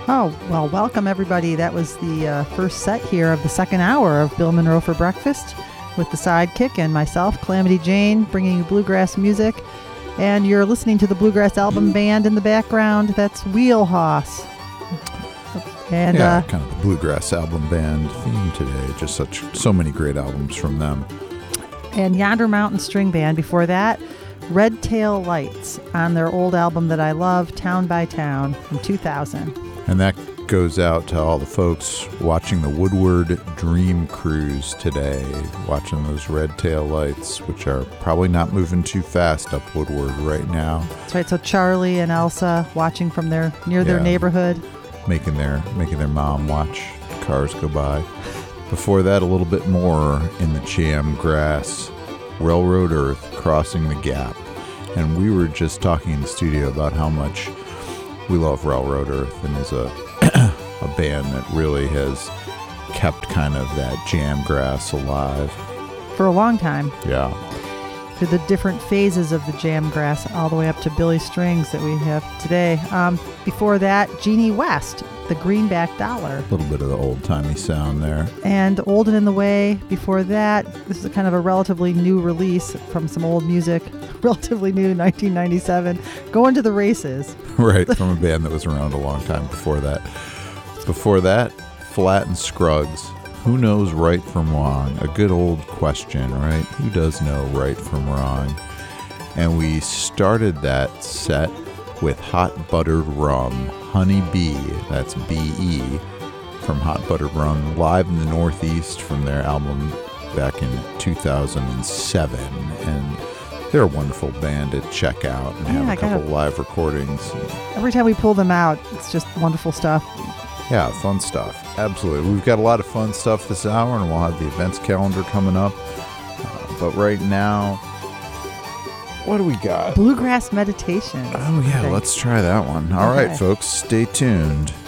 Oh, well, welcome everybody. That was the first set here of the second hour of Bill Monroe for Breakfast with the Sidekick and myself, Calamity Jane, bringing you bluegrass music. And you're listening to the Bluegrass Album Band in the background. That's Wheelhouse. And kind of the Bluegrass Album Band theme today. Just so many great albums from them. And Yonder Mountain String Band before that. Red Tail Lights on their old album that I love, Town by Town, from 2000. And that goes out to all the folks watching the Woodward Dream Cruise today, watching those red tail lights, which are probably not moving too fast up Woodward right now. That's right. So Charlie and Elsa watching from their neighborhood, making their mom watch cars go by. Before that, a little bit more in the jam grass, Railroad Earth, Crossing the Gap. And we were just talking in the studio about how much we love Railroad Earth, and is a band that really has kept kind of that jam grass alive for a long time. Yeah. Through the different phases of the jam grass, all the way up to Billy Strings that we have today. Before that, Jeannie West, the Greenback Dollar. A little bit of the old-timey sound there. And Old and in the Way. Before that, this is kind of a relatively new release from some old music. Relatively new, 1997. Going to the Races. Right, from a band that was around a long time before that. Before that, Flat and Scruggs. Who knows right from wrong? A good old question, right? Who does know right from wrong? And we started that set with Hot Buttered Rum, Honey Bee, that's B-E, from Hot Buttered Rum, live in the Northeast from their album back in 2007. And they're a wonderful band to check out and have a couple live recordings. Every time we pull them out, it's just wonderful stuff. Yeah, fun stuff. Absolutely. We've got a lot of fun stuff this hour, and we'll have the events calendar coming up. But right now, what do we got? Bluegrass Meditation. Oh, yeah, let's try that one. All right, folks, stay tuned.